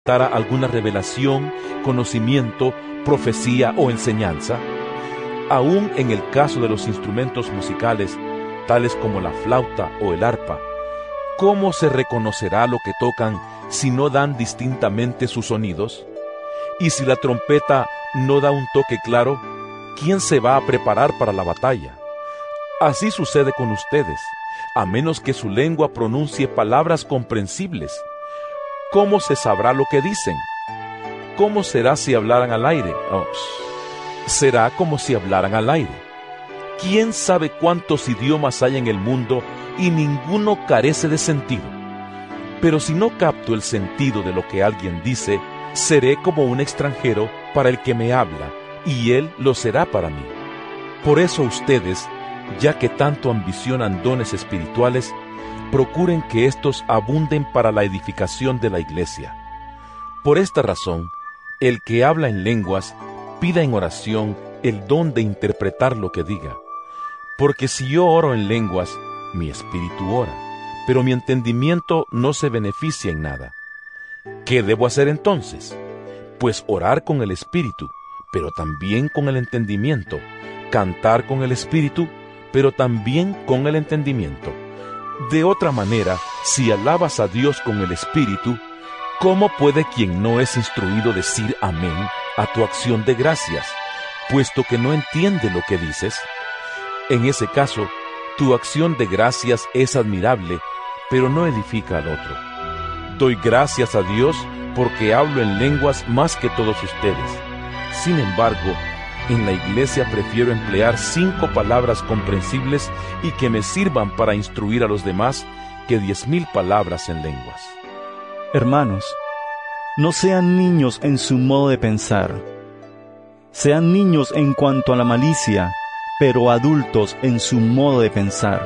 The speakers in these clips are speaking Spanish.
alguna revelación, conocimiento, profecía o enseñanza? Aún en el caso de los instrumentos musicales, tales como la flauta o el arpa, ¿cómo se reconocerá lo que tocan si no dan distintamente sus sonidos? Y si la trompeta no da un toque claro, ¿quién se va a preparar para la batalla? Así sucede con ustedes, a menos que su lengua pronuncie palabras comprensibles. ¿Cómo se sabrá lo que dicen? ¿Cómo será si hablaran al aire? Será como si hablaran al aire. ¿Quién sabe cuántos idiomas hay en el mundo y ninguno carece de sentido? Pero si no capto el sentido de lo que alguien dice, seré como un extranjero para el que me habla, y él lo será para mí. Por eso ustedes, ya que tanto ambicionan dones espirituales, procuren que éstos abunden para la edificación de la iglesia. Por esta razón, el que habla en lenguas, pida en oración el don de interpretar lo que diga. Porque si yo oro en lenguas, mi espíritu ora, pero mi entendimiento no se beneficia en nada. ¿Qué debo hacer entonces? Pues orar con el espíritu, pero también con el entendimiento, cantar con el espíritu, pero también con el entendimiento. De otra manera, si alabas a Dios con el espíritu, ¿cómo puede quien no es instruido decir amén a tu acción de gracias, puesto que no entiende lo que dices? En ese caso, tu acción de gracias es admirable, pero no edifica al otro. Doy gracias a Dios porque hablo en lenguas más que todos ustedes. Sin embargo, en la iglesia prefiero emplear 5 palabras comprensibles y que me sirvan para instruir a los demás que 10,000 palabras en lenguas. Hermanos, no sean niños en su modo de pensar. Sean niños en cuanto a la malicia, pero adultos en su modo de pensar.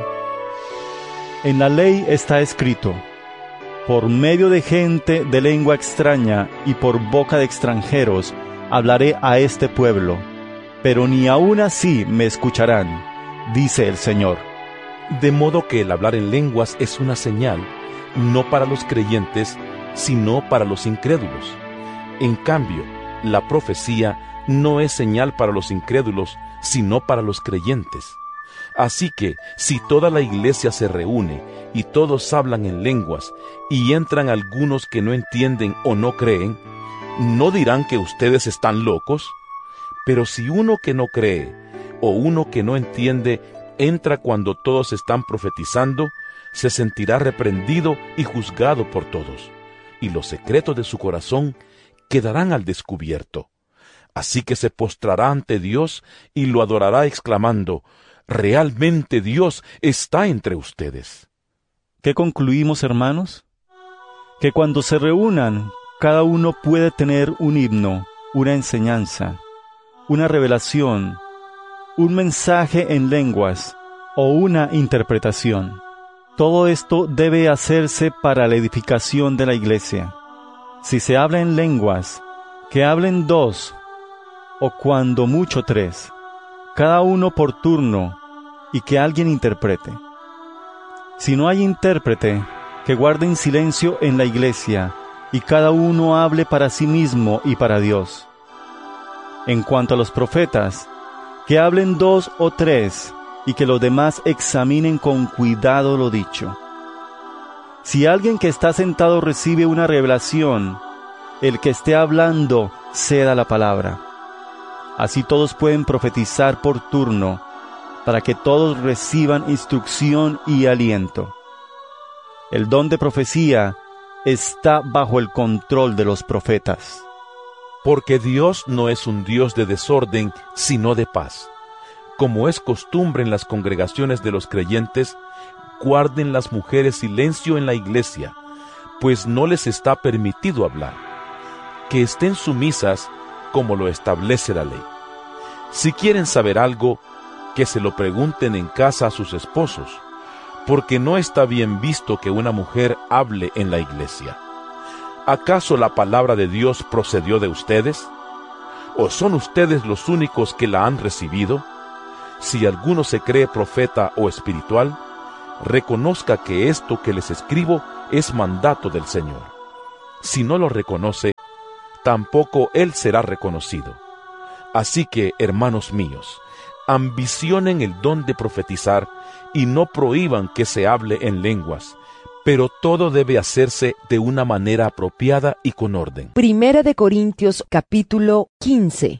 En la ley está escrito: por medio de gente de lengua extraña y por boca de extranjeros hablaré a este pueblo, pero ni aun así me escucharán, dice el Señor. De modo que el hablar en lenguas es una señal, no para los creyentes, sino para los incrédulos. En cambio, la profecía no es señal para los incrédulos, sino para los creyentes. Así que, si toda la iglesia se reúne y todos hablan en lenguas, y entran algunos que no entienden o no creen, ¿no dirán que ustedes están locos? Pero si uno que no cree o uno que no entiende entra cuando todos están profetizando, se sentirá reprendido y juzgado por todos, y los secretos de su corazón quedarán al descubierto. Así que se postrará ante Dios y lo adorará exclamando: realmente Dios está entre ustedes. ¿Qué concluimos, hermanos? Que cuando se reúnan, cada uno puede tener un himno, una enseñanza, una revelación, un mensaje en lenguas o una interpretación. Todo esto debe hacerse para la edificación de la iglesia. Si se habla en lenguas, que hablen 2, o cuando mucho 3, cada uno por turno, y que alguien interprete. Si no hay intérprete, que guarden silencio en la iglesia, y cada uno hable para sí mismo y para Dios. En cuanto a los profetas, que hablen 2 o 3, y que los demás examinen con cuidado lo dicho. Si alguien que está sentado recibe una revelación, el que esté hablando ceda la palabra. Así todos pueden profetizar por turno, para que todos reciban instrucción y aliento. El don de profecía está bajo el control de los profetas. Porque Dios no es un Dios de desorden, sino de paz. Como es costumbre en las congregaciones de los creyentes, guarden las mujeres silencio en la iglesia, pues no les está permitido hablar. Que estén sumisas como lo establece la ley. Si quieren saber algo, que se lo pregunten en casa a sus esposos, porque no está bien visto que una mujer hable en la iglesia. ¿Acaso la palabra de Dios procedió de ustedes? ¿O son ustedes los únicos que la han recibido? Si alguno se cree profeta o espiritual, reconozca que esto que les escribo es mandato del Señor. si no lo reconoce, tampoco él será reconocido. Así que, hermanos míos, ambicionen el don de profetizar y no prohíban que se hable en lenguas, pero todo debe hacerse de una manera apropiada y con orden. Primera de Corintios, capítulo 15.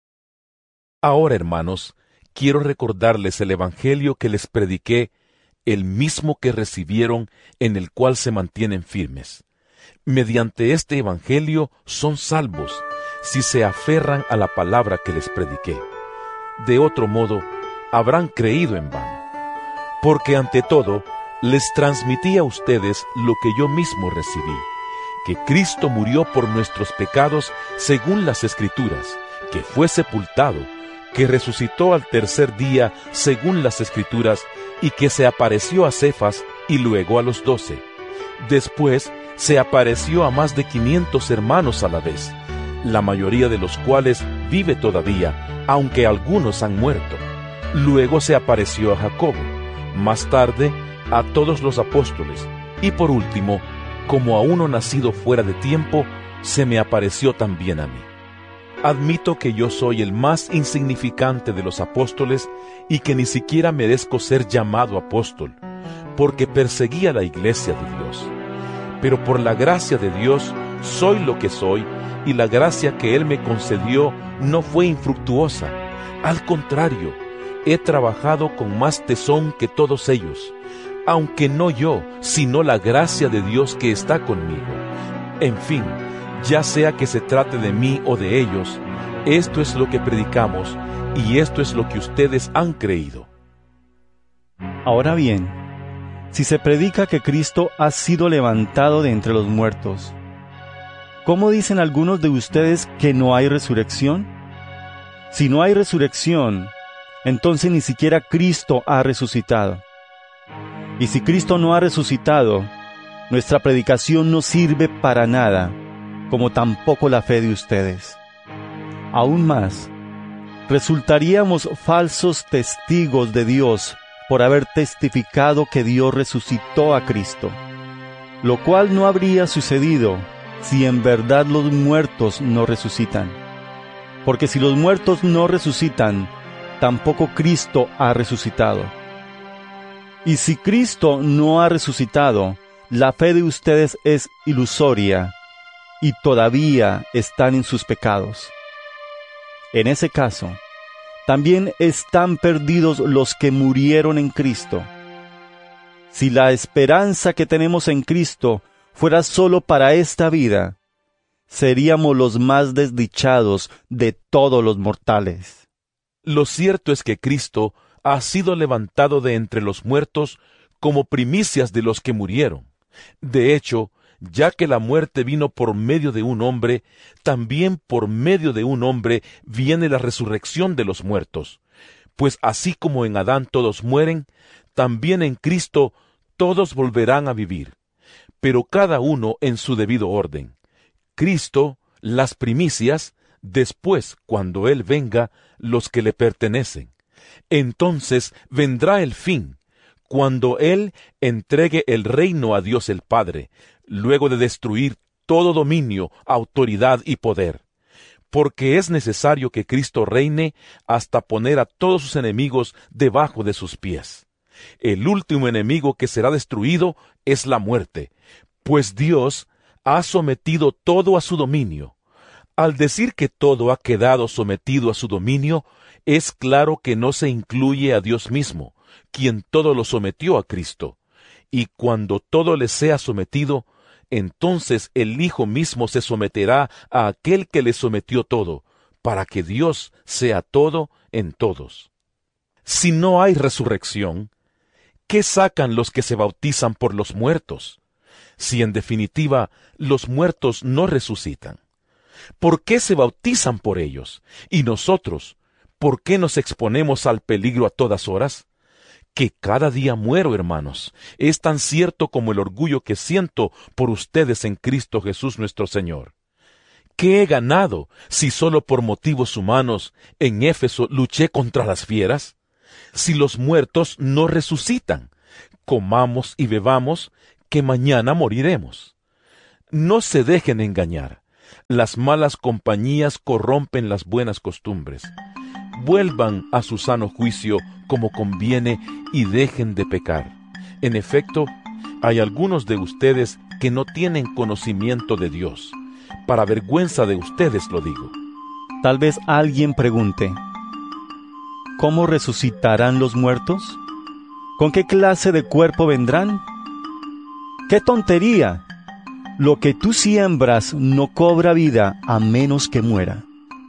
Ahora, hermanos, quiero recordarles el evangelio que les prediqué, el mismo que recibieron, en el cual se mantienen firmes. Mediante este evangelio son salvos, si se aferran a la palabra que les prediqué. De otro modo, habrán creído en vano. Porque ante todo, les transmití a ustedes lo que yo mismo recibí, que Cristo murió por nuestros pecados según las Escrituras, que fue sepultado, que resucitó al tercer día según las Escrituras, y que se apareció a Cefas y luego a los 12. Después se apareció a más de 500 hermanos a la vez, la mayoría de los cuales vive todavía, aunque algunos han muerto. Luego se apareció a Jacobo, más tarde a todos los apóstoles, y por último, como a uno nacido fuera de tiempo, se me apareció también a mí. Admito que yo soy el más insignificante de los apóstoles y que ni siquiera merezco ser llamado apóstol, porque perseguía la iglesia de Dios. Pero por la gracia de Dios soy lo que soy, y la gracia que Él me concedió no fue infructuosa. Al contrario, he trabajado con más tesón que todos ellos, aunque no yo, sino la gracia de Dios que está conmigo. En fin, ya sea que se trate de mí o de ellos, esto es lo que predicamos, y esto es lo que ustedes han creído. Ahora bien, si se predica que Cristo ha sido levantado de entre los muertos, ¿cómo dicen algunos de ustedes que no hay resurrección? Si no hay resurrección, entonces ni siquiera Cristo ha resucitado. Y si Cristo no ha resucitado, nuestra predicación no sirve para nada, como tampoco la fe de ustedes. Aún más, resultaríamos falsos testigos de Dios por haber testificado que Dios resucitó a Cristo, lo cual no habría sucedido si en verdad los muertos no resucitan. Porque si los muertos no resucitan, tampoco Cristo ha resucitado. Y si Cristo no ha resucitado, la fe de ustedes es ilusoria, y todavía están en sus pecados. En ese caso, también están perdidos los que murieron en Cristo. Si la esperanza que tenemos en Cristo fuera solo para esta vida, seríamos los más desdichados de todos los mortales. Lo cierto es que Cristo ha sido levantado de entre los muertos como primicias de los que murieron. De hecho, ya que la muerte vino por medio de un hombre, también por medio de un hombre viene la resurrección de los muertos. Pues así como en Adán todos mueren, también en Cristo todos volverán a vivir, pero cada uno en su debido orden. Cristo, las primicias, después, cuando Él venga, los que le pertenecen. Entonces vendrá el fin, cuando Él entregue el reino a Dios el Padre, luego de destruir todo dominio, autoridad y poder. Porque es necesario que Cristo reine hasta poner a todos sus enemigos debajo de sus pies. El último enemigo que será destruido es la muerte, pues Dios ha sometido todo a su dominio. Al decir que todo ha quedado sometido a su dominio, es claro que no se incluye a Dios mismo, quien todo lo sometió a Cristo. Y cuando todo le sea sometido, entonces el Hijo mismo se someterá a aquel que le sometió todo, para que Dios sea todo en todos. Si no hay resurrección, ¿qué sacan los que se bautizan por los muertos? Si en definitiva los muertos no resucitan. ¿Por qué se bautizan por ellos? Y nosotros, ¿por qué nos exponemos al peligro a todas horas? Que cada día muero, hermanos, es tan cierto como el orgullo que siento por ustedes en Cristo Jesús nuestro Señor. ¿Qué he ganado si solo por motivos humanos en Éfeso luché contra las fieras? Si los muertos no resucitan, comamos y bebamos, que mañana moriremos. No se dejen engañar. Las malas compañías corrompen las buenas costumbres. Vuelvan a su sano juicio como conviene y dejen de pecar. En efecto, hay algunos de ustedes que no tienen conocimiento de Dios. Para vergüenza de ustedes lo digo. Tal vez alguien pregunte, ¿cómo resucitarán los muertos? ¿Con qué clase de cuerpo vendrán? ¡Qué tontería! Lo que tú siembras no cobra vida a menos que muera.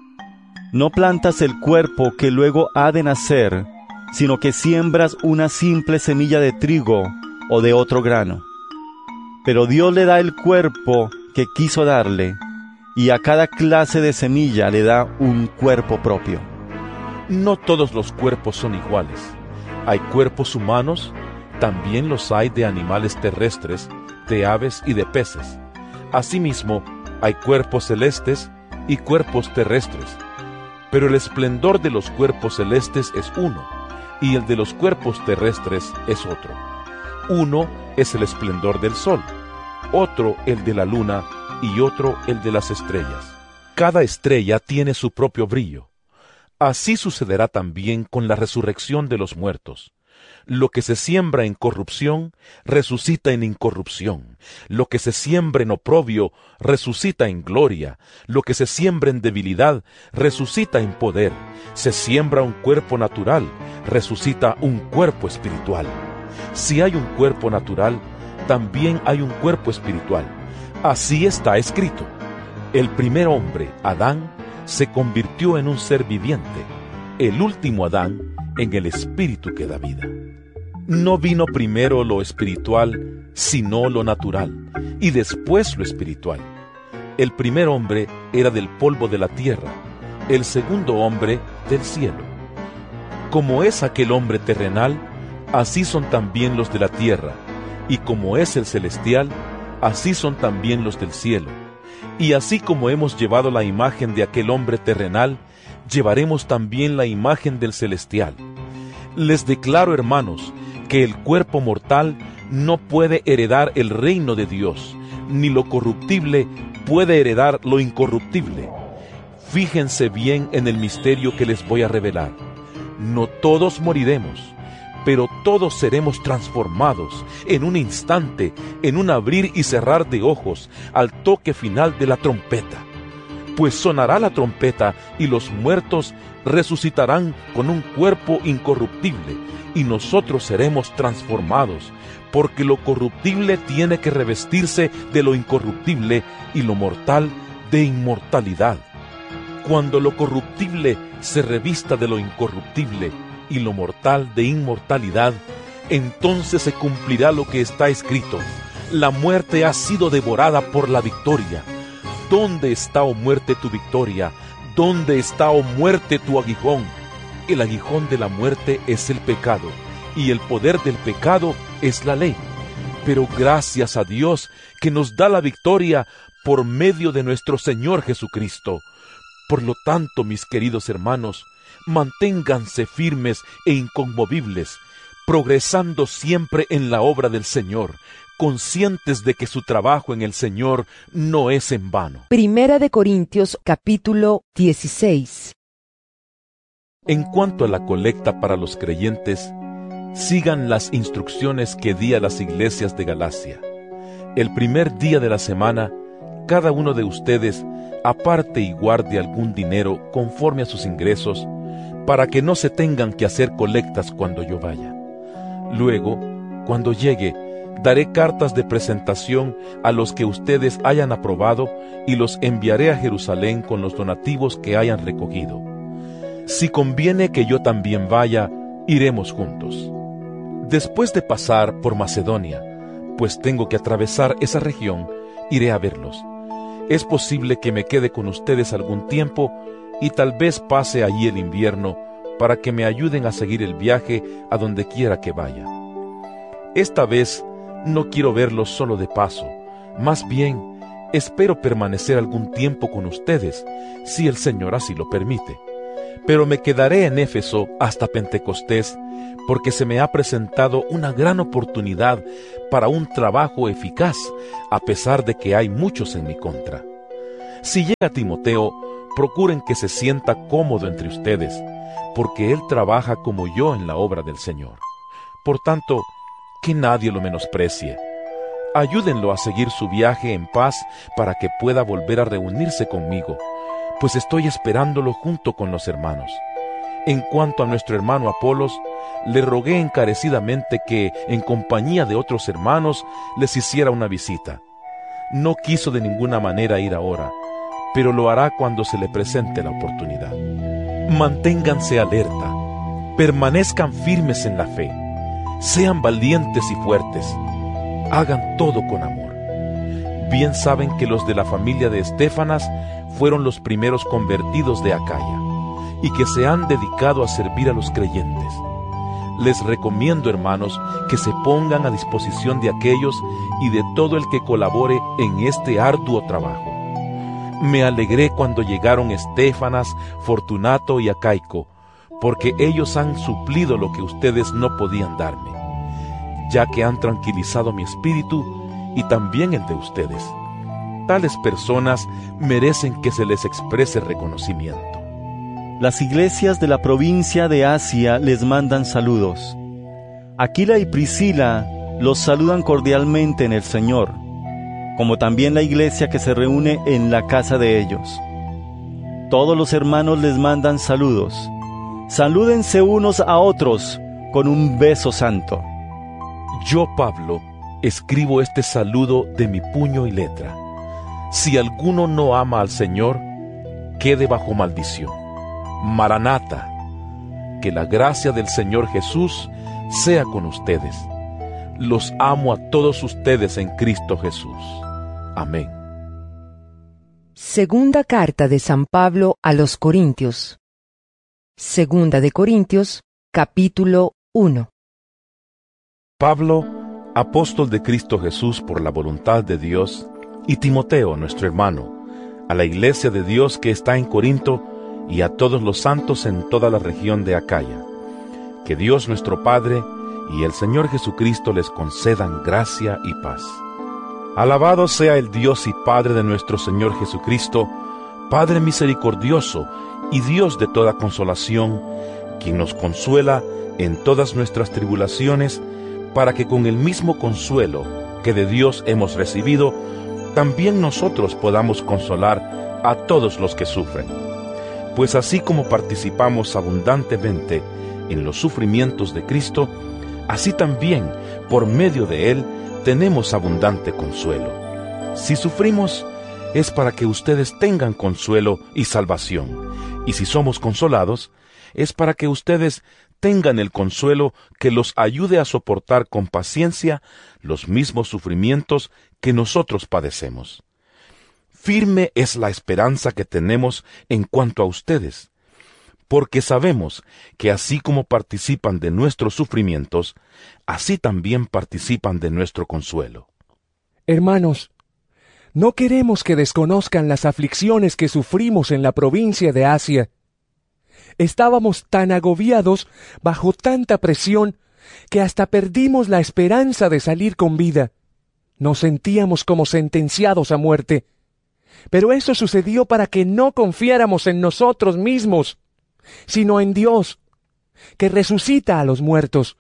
No plantas el cuerpo que luego ha de nacer, sino que siembras una simple semilla de trigo o de otro grano. Pero Dios le da el cuerpo que quiso darle, y a cada clase de semilla le da un cuerpo propio. No todos los cuerpos son iguales. Hay cuerpos humanos, también los hay de animales terrestres, de aves y de peces. Asimismo, hay cuerpos celestes y cuerpos terrestres. Pero el esplendor de los cuerpos celestes es uno, y el de los cuerpos terrestres es otro. Uno es el esplendor del sol, otro el de la luna, y otro el de las estrellas. Cada estrella tiene su propio brillo. Así sucederá también con la resurrección de los muertos. Lo que se siembra en corrupción, resucita en incorrupción. Lo que se siembra en oprobio, resucita en gloria. Lo que se siembra en debilidad, resucita en poder. Se siembra un cuerpo natural, resucita un cuerpo espiritual. Si hay un cuerpo natural, también hay un cuerpo espiritual. Así está escrito. El primer hombre, Adán, se convirtió en un ser viviente. El último Adán, en el espíritu que da vida. No vino primero lo espiritual, sino lo natural, y después lo espiritual. El primer hombre era del polvo de la tierra, el segundo hombre del cielo. Como es aquel hombre terrenal, así son también los de la tierra, y como es el celestial, así son también los del cielo. Y así como hemos llevado la imagen de aquel hombre terrenal, llevaremos también la imagen del celestial. Les declaro, hermanos, que el cuerpo mortal no puede heredar el reino de Dios, ni lo corruptible puede heredar lo incorruptible. Fíjense bien en el misterio que les voy a revelar. No todos moriremos, pero todos seremos transformados en un instante, en un abrir y cerrar de ojos, al toque final de la trompeta. Pues sonará la trompeta y los muertos resucitarán con un cuerpo incorruptible, y nosotros seremos transformados, porque lo corruptible tiene que revestirse de lo incorruptible y lo mortal de inmortalidad. Cuando lo corruptible se revista de lo incorruptible y lo mortal de inmortalidad, entonces se cumplirá lo que está escrito: la muerte ha sido devorada por la victoria. ¿Dónde está, oh muerte, tu victoria? ¿Dónde está, oh muerte, tu aguijón? El aguijón de la muerte es el pecado, y el poder del pecado es la ley. Pero gracias a Dios que nos da la victoria por medio de nuestro Señor Jesucristo. Por lo tanto, mis queridos hermanos, manténganse firmes e inconmovibles, progresando siempre en la obra del Señor, conscientes de que su trabajo en el Señor no es en vano. Primera de Corintios, capítulo 16. En cuanto a la colecta para los creyentes, sigan las instrucciones que di a las iglesias de Galacia. El primer día de la semana, cada uno de ustedes aparte y guarde algún dinero conforme a sus ingresos, para que no se tengan que hacer colectas cuando yo vaya. Luego, cuando llegue, daré cartas de presentación a los que ustedes hayan aprobado y los enviaré a Jerusalén con los donativos que hayan recogido. Si conviene que yo también vaya, iremos juntos. Después de pasar por Macedonia, pues tengo que atravesar esa región, iré a verlos. Es posible que me quede con ustedes algún tiempo y tal vez pase allí el invierno para que me ayuden a seguir el viaje a donde quiera que vaya. Esta vez no quiero verlos solo de paso, más bien espero permanecer algún tiempo con ustedes, si el Señor así lo permite. Pero me quedaré en Éfeso hasta Pentecostés, porque se me ha presentado una gran oportunidad para un trabajo eficaz, a pesar de que hay muchos en mi contra. Si llega Timoteo, procuren que se sienta cómodo entre ustedes, porque él trabaja como yo en la obra del Señor. Por tanto, que nadie lo menosprecie. Ayúdenlo a seguir su viaje en paz para que pueda volver a reunirse conmigo, pues estoy esperándolo junto con los hermanos. En cuanto a nuestro hermano Apolos, le rogué encarecidamente que, en compañía de otros hermanos, les hiciera una visita. No quiso de ninguna manera ir ahora, pero lo hará cuando se le presente la oportunidad. Manténganse alerta, permanezcan firmes en la fe, sean valientes y fuertes, hagan todo con amor. Bien saben que los de la familia de Estéfanas fueron los primeros convertidos de Acaya, y que se han dedicado a servir a los creyentes. Les recomiendo, hermanos, que se pongan a disposición de aquellos y de todo el que colabore en este arduo trabajo. Me alegré cuando llegaron Estéfanas, Fortunato y Acaico, porque ellos han suplido lo que ustedes no podían darme, ya que han tranquilizado mi espíritu y también el de ustedes. Tales personas merecen que se les exprese reconocimiento. Las iglesias de la provincia de Asia les mandan saludos. Aquila y Priscila los saludan cordialmente en el Señor, como también la iglesia que se reúne en la casa de ellos. Todos los hermanos les mandan saludos. Salúdense unos a otros con un beso santo. Yo, Pablo, escribo este saludo de mi puño y letra. Si alguno no ama al Señor, quede bajo maldición. Maranata, que la gracia del Señor Jesús sea con ustedes. Los amo a todos ustedes en Cristo Jesús. Amén. Segunda carta de San Pablo a los Corintios. Segunda de Corintios, capítulo 1. Pablo, apóstol de Cristo Jesús por la voluntad de Dios, y Timoteo, nuestro hermano, a la iglesia de Dios que está en Corinto, y a todos los santos en toda la región de Acaya. Que Dios nuestro Padre y el Señor Jesucristo les concedan gracia y paz. Alabado sea el Dios y Padre de nuestro Señor Jesucristo, Padre misericordioso y Dios de toda consolación, quien nos consuela en todas nuestras tribulaciones, para que con el mismo consuelo que de Dios hemos recibido, también nosotros podamos consolar a todos los que sufren. Pues así como participamos abundantemente en los sufrimientos de Cristo, así también, por medio de Él, tenemos abundante consuelo. Si sufrimos, es para que ustedes tengan consuelo y salvación, y si somos consolados, es para que ustedes tengan el consuelo que los ayude a soportar con paciencia los mismos sufrimientos que nosotros padecemos. Firme es la esperanza que tenemos en cuanto a ustedes, porque sabemos que así como participan de nuestros sufrimientos, así también participan de nuestro consuelo. Hermanos, no queremos que desconozcan las aflicciones que sufrimos en la provincia de Asia. Estábamos tan agobiados bajo tanta presión que hasta perdimos la esperanza de salir con vida. Nos sentíamos como sentenciados a muerte. Pero eso sucedió para que no confiáramos en nosotros mismos, sino en Dios, que resucita a los muertos.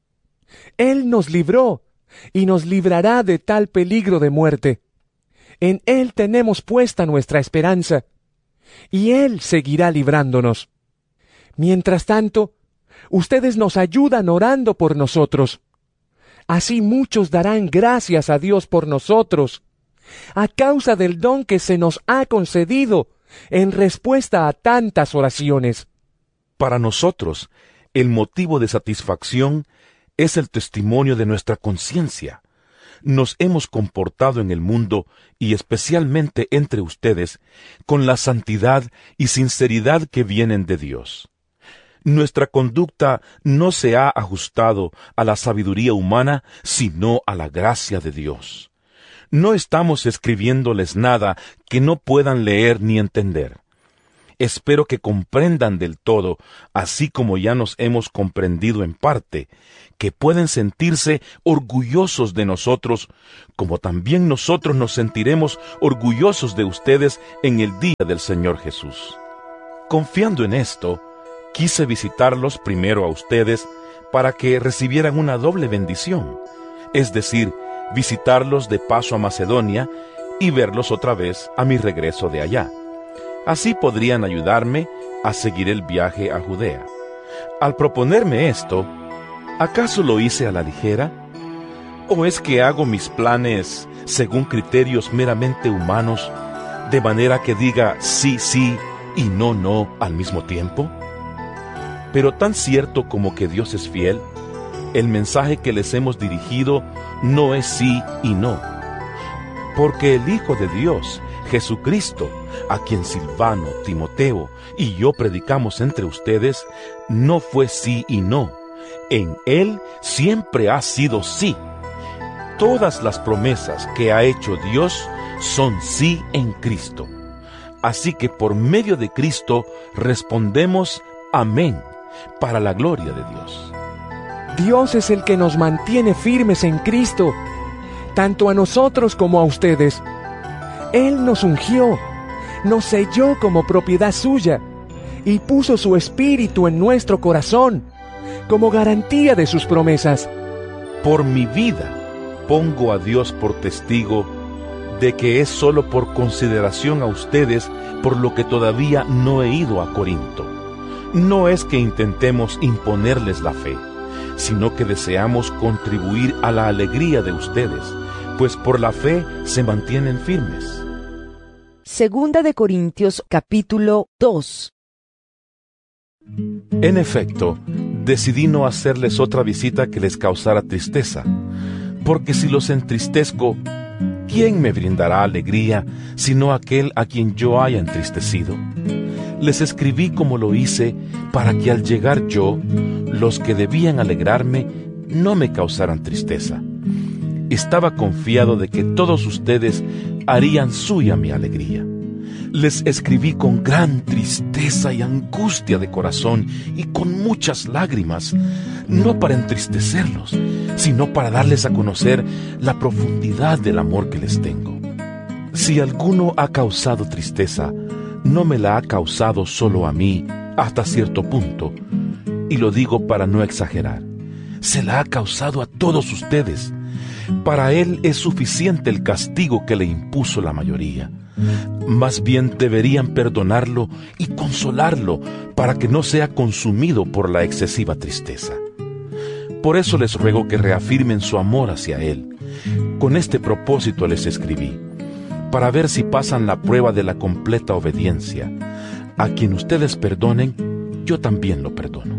Él nos libró y nos librará de tal peligro de muerte. En Él tenemos puesta nuestra esperanza, y Él seguirá librándonos. Mientras tanto, ustedes nos ayudan orando por nosotros. Así muchos darán gracias a Dios por nosotros, a causa del don que se nos ha concedido en respuesta a tantas oraciones. Para nosotros, el motivo de satisfacción es el testimonio de nuestra conciencia. Nos hemos comportado en el mundo, y especialmente entre ustedes, con la santidad y sinceridad que vienen de Dios. Nuestra conducta no se ha ajustado a la sabiduría humana, sino a la gracia de Dios. No estamos escribiéndoles nada que no puedan leer ni entender. espero que comprendan del todo, así como ya nos hemos comprendido en parte, que pueden sentirse orgullosos de nosotros, como también nosotros nos sentiremos orgullosos de ustedes en el día del Señor Jesús. Confiando en esto, quise visitarlos primero a ustedes para que recibieran una doble bendición, es decir, visitarlos de paso a Macedonia y verlos otra vez a mi regreso de allá. Así podrían ayudarme a seguir el viaje a Judea. Al proponerme esto, ¿acaso lo hice a la ligera? ¿O es que hago mis planes según criterios meramente humanos, de manera que diga sí, sí y no, no al mismo tiempo? Pero tan cierto como que Dios es fiel, el mensaje que les hemos dirigido no es sí y no. Porque el Hijo de Dios, Jesucristo, a quien Silvano, Timoteo y yo predicamos entre ustedes, no fue sí y no. En Él siempre ha sido sí. Todas las promesas que ha hecho Dios son sí en Cristo. Así que por medio de Cristo respondemos amén, para la gloria de Dios. Dios es el que nos mantiene firmes en Cristo, tanto a nosotros como a ustedes. Él nos ungió, nos selló como propiedad suya y puso su espíritu en nuestro corazón como garantía de sus promesas. Por mi vida pongo a Dios por testigo de que es solo por consideración a ustedes por lo que todavía no he ido a Corinto. No es que intentemos imponerles la fe, sino que deseamos contribuir a la alegría de ustedes, pues por la fe se mantienen firmes. Segunda de Corintios capítulo 2. En efecto, decidí no hacerles otra visita que les causara tristeza, porque si los entristezco, ¿quién me brindará alegría sino aquel a quien yo haya entristecido? Les escribí como lo hice para que al llegar yo, los que debían alegrarme no me causaran tristeza. Estaba confiado de que todos ustedes harían suya mi alegría. Les escribí con gran tristeza y angustia de corazón y con muchas lágrimas, no para entristecerlos, sino para darles a conocer la profundidad del amor que les tengo. Si alguno ha causado tristeza, no me la ha causado solo a mí, hasta cierto punto, y lo digo para no exagerar. Se la ha causado a todos ustedes. Para él es suficiente el castigo que le impuso la mayoría. Más bien deberían perdonarlo y consolarlo para que no sea consumido por la excesiva tristeza. Por eso les ruego que reafirmen su amor hacia él. Con este propósito les escribí, para ver si pasan la prueba de la completa obediencia. A quien ustedes perdonen, yo también lo perdono.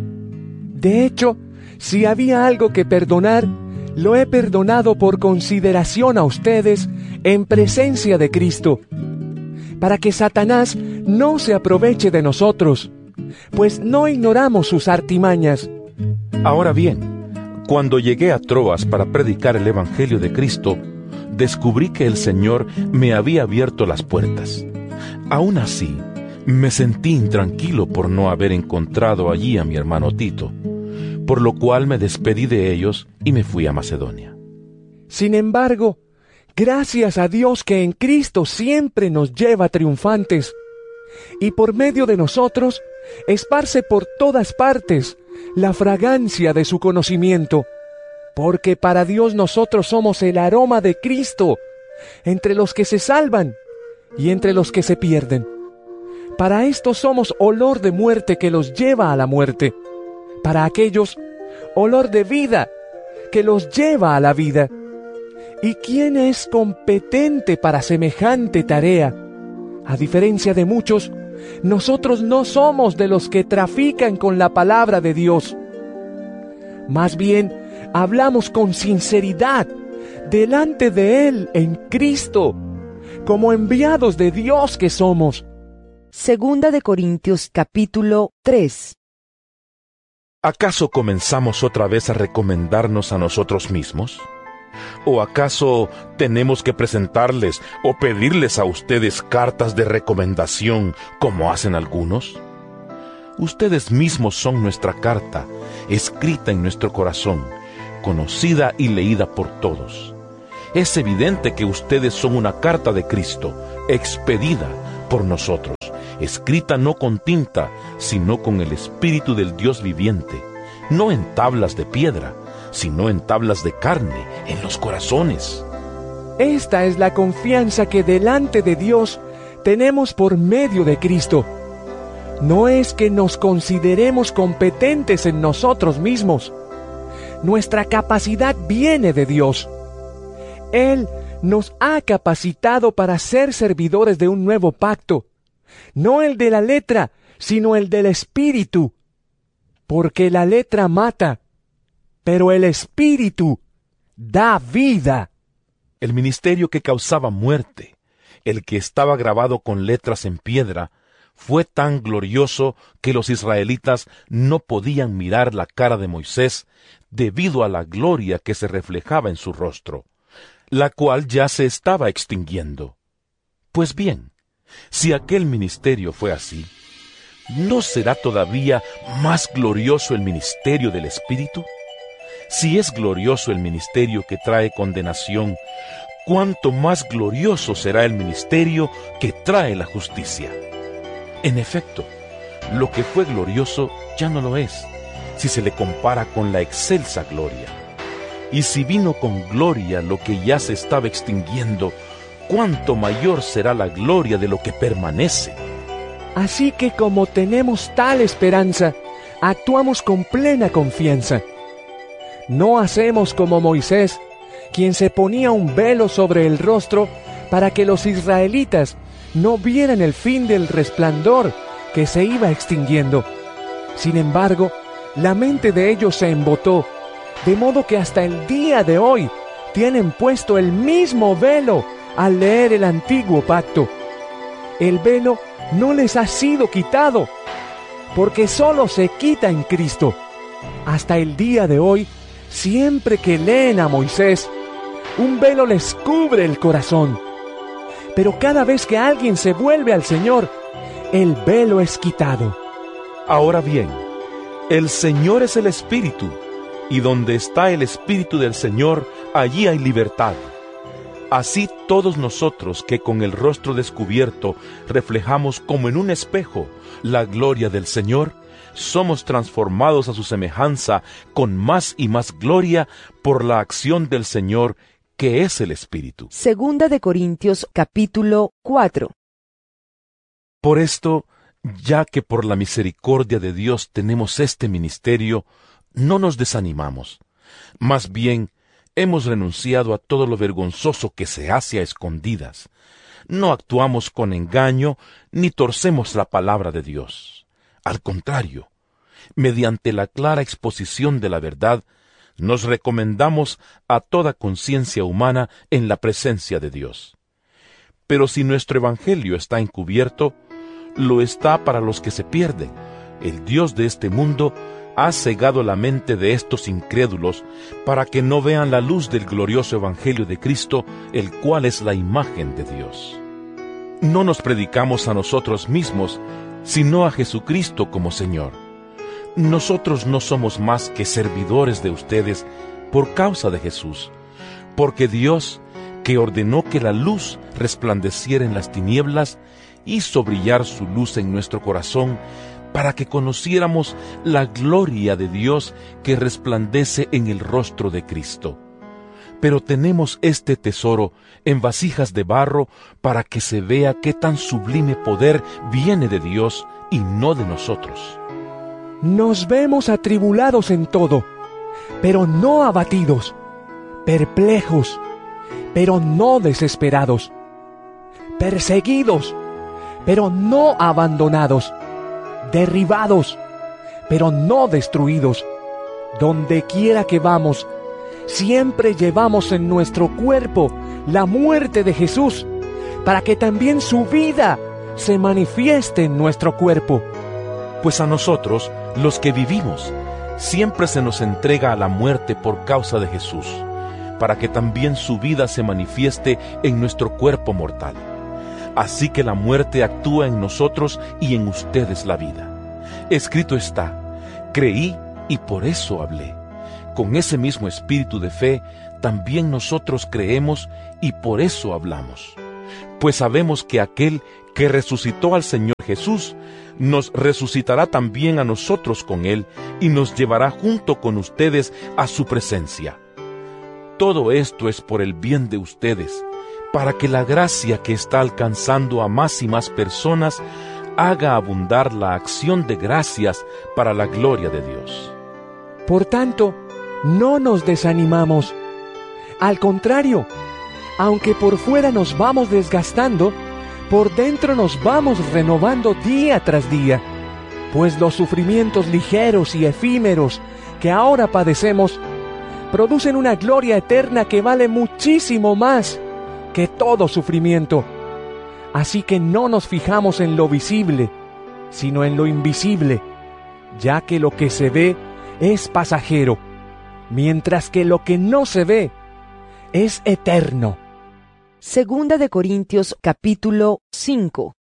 De hecho, si había algo que perdonar, lo he perdonado por consideración a ustedes en presencia de Cristo, para que Satanás no se aproveche de nosotros, pues no ignoramos sus artimañas. Ahora bien, cuando llegué a Troas para predicar el Evangelio de Cristo, descubrí que el Señor me había abierto las puertas. Aún así, me sentí intranquilo por no haber encontrado allí a mi hermano Tito, por lo cual me despedí de ellos y me fui a Macedonia. Sin embargo, gracias a Dios que en Cristo siempre nos lleva triunfantes, y por medio de nosotros esparce por todas partes la fragancia de su conocimiento, porque para Dios nosotros somos el aroma de Cristo, entre los que se salvan y entre los que se pierden. Para estos somos olor de muerte que los lleva a la muerte, para aquellos olor de vida que los lleva a la vida. ¿Y quién es competente para semejante tarea? A diferencia de muchos, nosotros no somos de los que trafican con la palabra de Dios. Más bien, hablamos con sinceridad delante de Él en Cristo, como enviados de Dios que somos. Segunda de Corintios capítulo 3. ¿Acaso comenzamos otra vez a recomendarnos a nosotros mismos? ¿O acaso tenemos que presentarles o pedirles a ustedes cartas de recomendación como hacen algunos? Ustedes mismos son nuestra carta, escrita en nuestro corazón, conocida y leída por todos. Es evidente que ustedes son una carta de Cristo, expedida por nosotros, escrita no con tinta, sino con el Espíritu del Dios viviente, no en tablas de piedra, sino en tablas de carne, en los corazones. Esta es la confianza que delante de Dios tenemos por medio de Cristo. No es que nos consideremos competentes en nosotros mismos. Nuestra capacidad viene de Dios. Él nos ha capacitado para ser servidores de un nuevo pacto, no el de la letra, sino el del Espíritu. Porque la letra mata, pero el Espíritu da vida. El ministerio que causaba muerte, el que estaba grabado con letras en piedra, fue tan glorioso que los israelitas no podían mirar la cara de Moisés debido a la gloria que se reflejaba en su rostro, la cual ya se estaba extinguiendo. Pues bien, si aquel ministerio fue así, ¿no será todavía más glorioso el ministerio del Espíritu? Si es glorioso el ministerio que trae condenación, ¿cuánto más glorioso será el ministerio que trae la justicia? En efecto, lo que fue glorioso ya no lo es, si se le compara con la excelsa gloria. Y si vino con gloria lo que ya se estaba extinguiendo, ¿cuánto mayor será la gloria de lo que permanece? Así que como tenemos tal esperanza, actuamos con plena confianza. No hacemos como Moisés, quien se ponía un velo sobre el rostro para que los israelitas no vieran el fin del resplandor que se iba extinguiendo. Sin embargo, la mente de ellos se embotó, de modo que hasta el día de hoy tienen puesto el mismo velo al leer el antiguo pacto. El velo no les ha sido quitado, porque solo se quita en Cristo. Hasta el día de hoy, siempre que leen a Moisés, un velo les cubre el corazón. Pero cada vez que alguien se vuelve al Señor, el velo es quitado. Ahora bien, el Señor es el Espíritu, y donde está el Espíritu del Señor, allí hay libertad. Así todos nosotros que con el rostro descubierto reflejamos como en un espejo la gloria del Señor, somos transformados a su semejanza con más y más gloria por la acción del Señor, que es el Espíritu. Segunda de Corintios, capítulo 4. Por esto, ya que por la misericordia de Dios tenemos este ministerio, no nos desanimamos. Más bien, hemos renunciado a todo lo vergonzoso que se hace a escondidas. No actuamos con engaño, ni torcemos la palabra de Dios. Al contrario, mediante la clara exposición de la verdad, nos recomendamos a toda conciencia humana en la presencia de Dios. Pero si nuestro evangelio está encubierto, lo está para los que se pierden. El Dios de este mundo ha cegado la mente de estos incrédulos para que no vean la luz del glorioso evangelio de Cristo, el cual es la imagen de Dios. No nos predicamos a nosotros mismos, sino a Jesucristo como Señor. Nosotros no somos más que servidores de ustedes por causa de Jesús, porque Dios, que ordenó que la luz resplandeciera en las tinieblas, hizo brillar su luz en nuestro corazón para que conociéramos la gloria de Dios que resplandece en el rostro de Cristo. Pero tenemos este tesoro en vasijas de barro para que se vea qué tan sublime poder viene de Dios y no de nosotros. Nos vemos atribulados en todo, pero no abatidos, perplejos, pero no desesperados, perseguidos, pero no abandonados, derribados, pero no destruidos. Donde quiera que vamos, siempre llevamos en nuestro cuerpo la muerte de Jesús, para que también su vida se manifieste en nuestro cuerpo. Pues a nosotros, los que vivimos, siempre se nos entrega a la muerte por causa de Jesús, para que también su vida se manifieste en nuestro cuerpo mortal. Así que la muerte actúa en nosotros y en ustedes la vida. Escrito está: creí y por eso hablé. Con ese mismo espíritu de fe, también nosotros creemos y por eso hablamos. Pues sabemos que aquel que resucitó al Señor Jesús, nos resucitará también a nosotros con Él y nos llevará junto con ustedes a su presencia. Todo esto es por el bien de ustedes, para que la gracia que está alcanzando a más y más personas haga abundar la acción de gracias para la gloria de Dios. Por tanto, no nos desanimamos. Al contrario, aunque por fuera nos vamos desgastando, por dentro nos vamos renovando día tras día, pues los sufrimientos ligeros y efímeros que ahora padecemos producen una gloria eterna que vale muchísimo más que todo sufrimiento. Así que no nos fijamos en lo visible, sino en lo invisible, ya que lo que se ve es pasajero, mientras que lo que no se ve es eterno. Segunda de Corintios capítulo 5.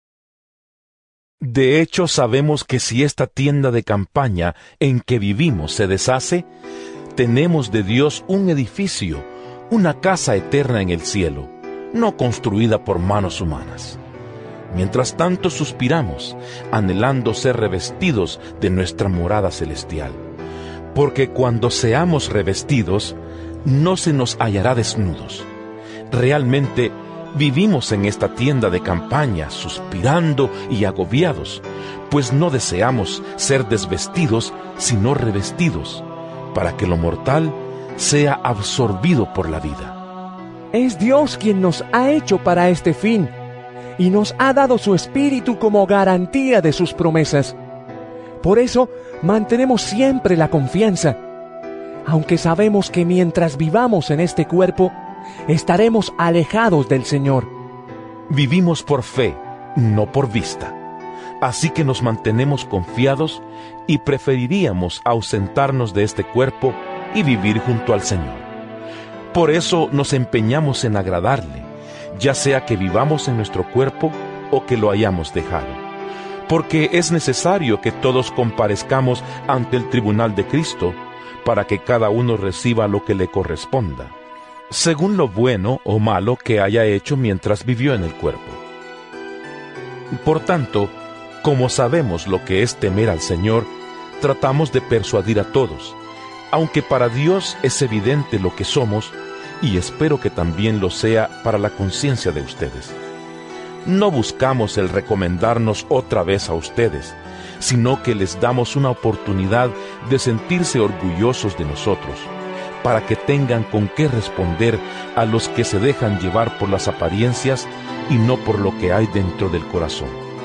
De hecho, sabemos que si esta tienda de campaña en que vivimos se deshace, tenemos de Dios un edificio, una casa eterna en el cielo, no construida por manos humanas. Mientras tanto suspiramos, anhelando ser revestidos de nuestra morada celestial. Porque cuando seamos revestidos, no se nos hallará desnudos. Realmente vivimos en esta tienda de campaña, suspirando y agobiados, pues no deseamos ser desvestidos, sino revestidos, para que lo mortal sea absorbido por la vida. Es Dios quien nos ha hecho para este fin, y nos ha dado su Espíritu como garantía de sus promesas. Por eso mantenemos siempre la confianza, aunque sabemos que mientras vivamos en este cuerpo, estaremos alejados del Señor. Vivimos por fe, no por vista. Así que nos mantenemos confiados y preferiríamos ausentarnos de este cuerpo y vivir junto al Señor. Por eso nos empeñamos en agradarle, ya sea que vivamos en nuestro cuerpo o que lo hayamos dejado. Porque es necesario que todos comparezcamos ante el tribunal de Cristo, para que cada uno reciba lo que le corresponda, según lo bueno o malo que haya hecho mientras vivió en el cuerpo. Por tanto, como sabemos lo que es temer al Señor, tratamos de persuadir a todos, aunque para Dios es evidente lo que somos, y espero que también lo sea para la conciencia de ustedes. No buscamos el recomendarnos otra vez a ustedes, sino que les damos una oportunidad de sentirse orgullosos de nosotros, para que tengan con qué responder a los que se dejan llevar por las apariencias y no por lo que hay dentro del corazón.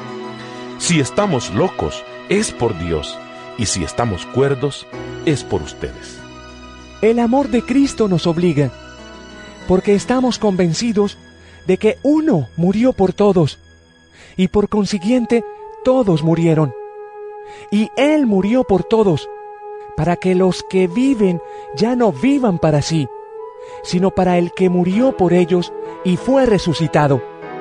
Si estamos locos, es por Dios, y si estamos cuerdos, es por ustedes. El amor de Cristo nos obliga, porque estamos convencidos de que uno murió por todos, y por consiguiente todos murieron. Y Él murió por todos, para que los que viven ya no vivan para sí, sino para el que murió por ellos y fue resucitado.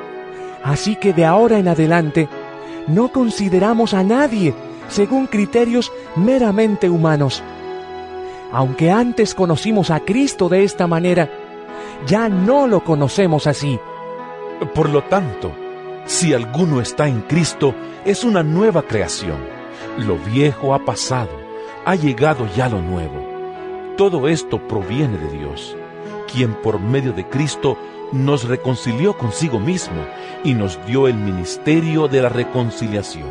Así que de ahora en adelante, no consideramos a nadie según criterios meramente humanos. Aunque antes conocimos a Cristo de esta manera, ya no lo conocemos así. Por lo tanto, si alguno está en Cristo, es una nueva creación. Lo viejo ha pasado, ha llegado ya lo nuevo. Todo esto proviene de Dios, quien por medio de Cristo nos reconcilió consigo mismo y nos dio el ministerio de la reconciliación.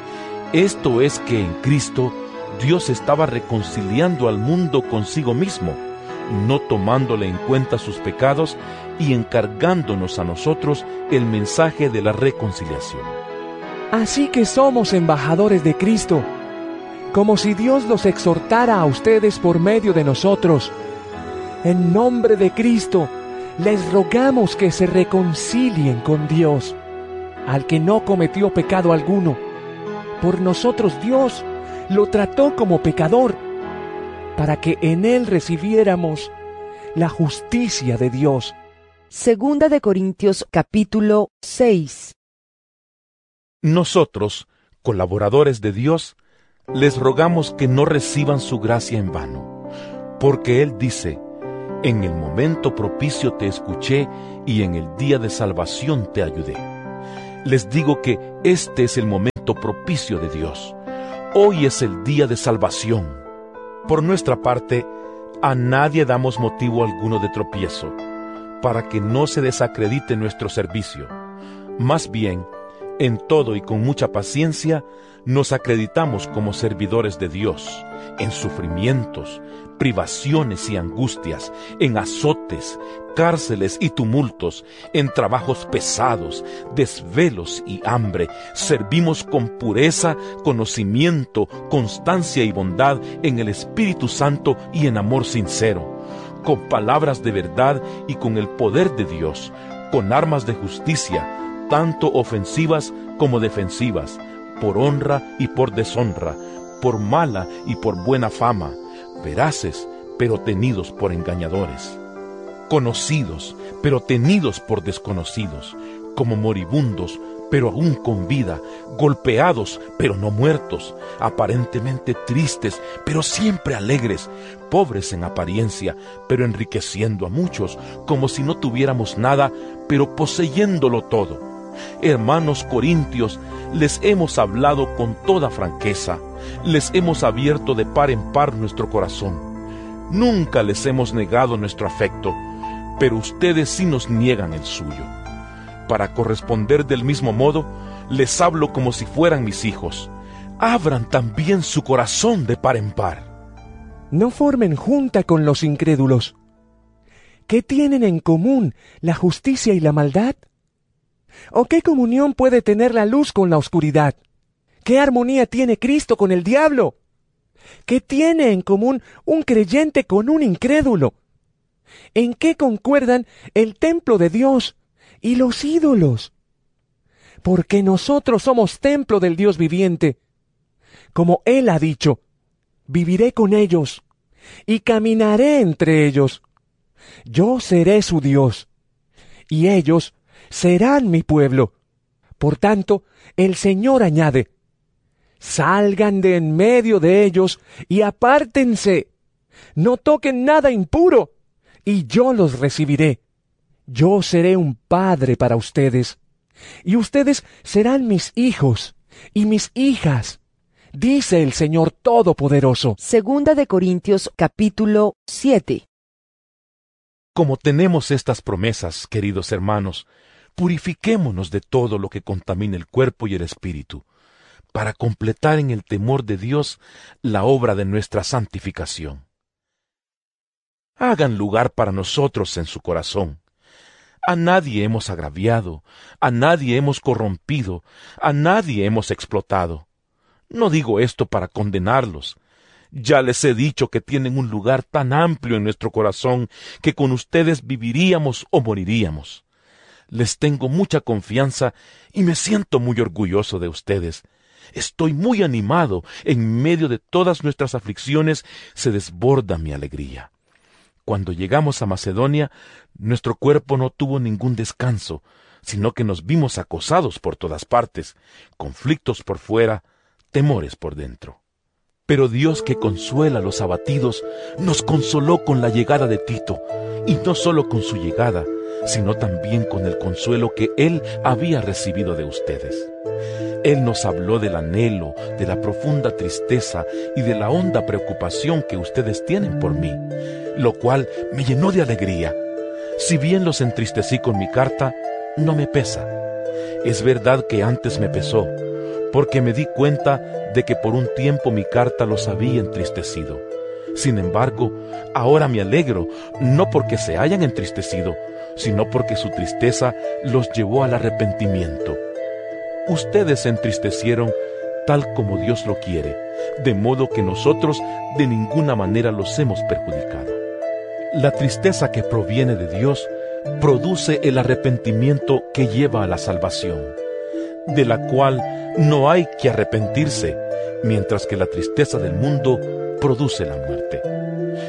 Esto es que en Cristo Dios estaba reconciliando al mundo consigo mismo, no tomándole en cuenta sus pecados y encargándonos a nosotros el mensaje de la reconciliación. Así que somos embajadores de Cristo, como si Dios los exhortara a ustedes por medio de nosotros. En nombre de Cristo, les rogamos que se reconcilien con Dios, al que no cometió pecado alguno. Por nosotros Dios lo trató como pecador, para que en Él recibiéramos la justicia de Dios. Segunda de Corintios capítulo 6. Nosotros, colaboradores de Dios, les rogamos que no reciban su gracia en vano, porque Él dice: en el momento propicio te escuché y en el día de salvación te ayudé. Les digo que este es el momento propicio de Dios. Hoy es el día de salvación. Por nuestra parte, a nadie damos motivo alguno de tropiezo, para que no se desacredite nuestro servicio. Más bien, en todo y con mucha paciencia, nos acreditamos como servidores de Dios, en sufrimientos, privaciones y angustias, en azotes, cárceles y tumultos, en trabajos pesados, desvelos y hambre. Servimos con pureza, conocimiento, constancia y bondad en el Espíritu Santo y en amor sincero, con palabras de verdad y con el poder de Dios, con armas de justicia, tanto ofensivas como defensivas, por honra y por deshonra, por mala y por buena fama, veraces, pero tenidos por engañadores, conocidos, pero tenidos por desconocidos, como moribundos, pero aún con vida, golpeados, pero no muertos, aparentemente tristes, pero siempre alegres, pobres en apariencia, pero enriqueciendo a muchos, como si no tuviéramos nada, pero poseyéndolo todo. Hermanos corintios, les hemos hablado con toda franqueza, les hemos abierto de par en par nuestro corazón. Nunca les hemos negado nuestro afecto, pero ustedes sí nos niegan el suyo. Para corresponder del mismo modo, les hablo como si fueran mis hijos. Abran también su corazón de par en par. No formen junta con los incrédulos. ¿Qué tienen en común la justicia y la maldad? ¿O qué comunión puede tener la luz con la oscuridad? ¿Qué armonía tiene Cristo con el diablo? ¿Qué tiene en común un creyente con un incrédulo? ¿En qué concuerdan el templo de Dios y los ídolos? Porque nosotros somos templo del Dios viviente. Como Él ha dicho: viviré con ellos y caminaré entre ellos. Yo seré su Dios, y ellos serán mi pueblo. Por tanto, el Señor añade: salgan de en medio de ellos y apártense. No toquen nada impuro, y yo los recibiré. Yo seré un padre para ustedes, y ustedes serán mis hijos y mis hijas, dice el Señor Todopoderoso. Segunda de Corintios capítulo 7. Como tenemos estas promesas, queridos hermanos, purifiquémonos de todo lo que contamine el cuerpo y el espíritu, para completar en el temor de Dios la obra de nuestra santificación. Hagan lugar para nosotros en su corazón. A nadie hemos agraviado, a nadie hemos corrompido, a nadie hemos explotado. No digo esto para condenarlos. Ya les he dicho que tienen un lugar tan amplio en nuestro corazón que con ustedes viviríamos o moriríamos. Les tengo mucha confianza y me siento muy orgulloso de ustedes. Estoy muy animado. En medio de todas nuestras aflicciones se desborda mi alegría. Cuando llegamos a Macedonia, nuestro cuerpo no tuvo ningún descanso, sino que nos vimos acosados por todas partes, conflictos por fuera, temores por dentro. Pero Dios, que consuela a los abatidos, nos consoló con la llegada de Tito, y no solo con su llegada, sino también con el consuelo que Él había recibido de ustedes. Él nos habló del anhelo, de la profunda tristeza y de la honda preocupación que ustedes tienen por mí, lo cual me llenó de alegría. Si bien los entristecí con mi carta, no me pesa. Es verdad que antes me pesó, porque me di cuenta de que por un tiempo mi carta los había entristecido. Sin embargo, ahora me alegro, no porque se hayan entristecido, sino porque su tristeza los llevó al arrepentimiento. Ustedes se entristecieron tal como Dios lo quiere, de modo que nosotros de ninguna manera los hemos perjudicado. La tristeza que proviene de Dios produce el arrepentimiento que lleva a la salvación, de la cual no hay que arrepentirse, mientras que la tristeza del mundo produce la muerte.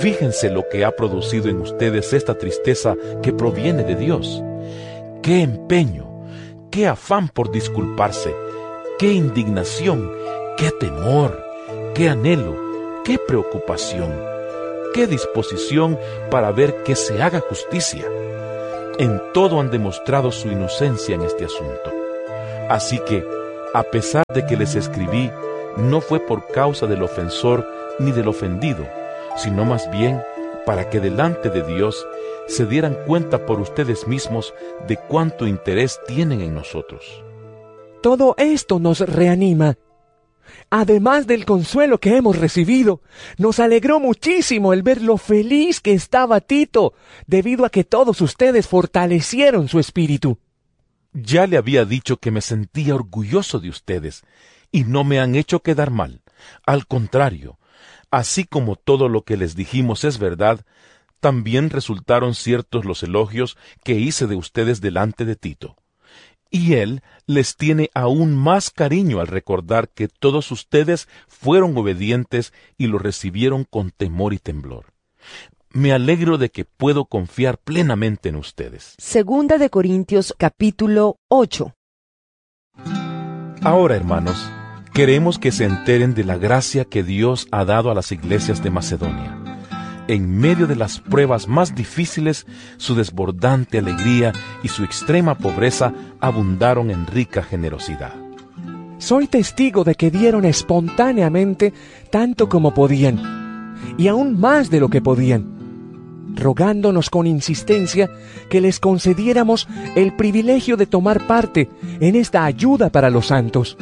Fíjense lo que ha producido en ustedes esta tristeza que proviene de Dios. ¡Qué empeño! ¡Qué afán por disculparse! ¡Qué indignación! ¡Qué temor! ¡Qué anhelo! ¡Qué preocupación! ¡Qué disposición para ver que se haga justicia! En todo han demostrado su inocencia en este asunto. Así que, a pesar de que les escribí, no fue por causa del ofensor ni del ofendido, sino más bien para que delante de Dios se dieran cuenta por ustedes mismos de cuánto interés tienen en nosotros. Todo esto nos reanima. Además del consuelo que hemos recibido, nos alegró muchísimo el ver lo feliz que estaba Tito, debido a que todos ustedes fortalecieron su espíritu. Ya le había dicho que me sentía orgulloso de ustedes, y no me han hecho quedar mal. Al contrario, así como todo lo que les dijimos es verdad, también resultaron ciertos los elogios que hice de ustedes delante de Tito. Y él les tiene aún más cariño al recordar que todos ustedes fueron obedientes y lo recibieron con temor y temblor. Me alegro de que puedo confiar plenamente en ustedes. Segunda de Corintios, capítulo 8. Ahora, hermanos, queremos que se enteren de la gracia que Dios ha dado a las iglesias de Macedonia. En medio de las pruebas más difíciles, su desbordante alegría y su extrema pobreza abundaron en rica generosidad. Soy testigo de que dieron espontáneamente tanto como podían, y aún más de lo que podían, rogándonos con insistencia que les concediéramos el privilegio de tomar parte en esta ayuda para los santos.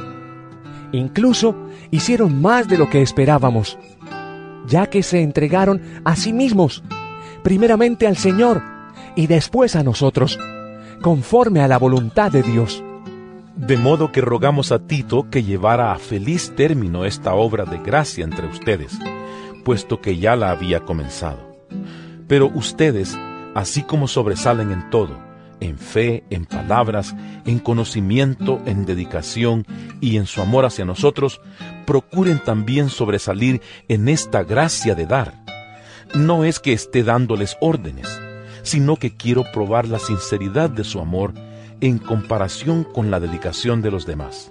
Incluso hicieron más de lo que esperábamos, ya que se entregaron a sí mismos, primeramente al Señor y después a nosotros, conforme a la voluntad de Dios. De modo que rogamos a Tito que llevara a feliz término esta obra de gracia entre ustedes, puesto que ya la había comenzado. Pero ustedes, así como sobresalen en todo, en fe, en palabras, en conocimiento, en dedicación y en su amor hacia nosotros, procuren también sobresalir en esta gracia de dar. No es que esté dándoles órdenes, sino que quiero probar la sinceridad de su amor en comparación con la dedicación de los demás.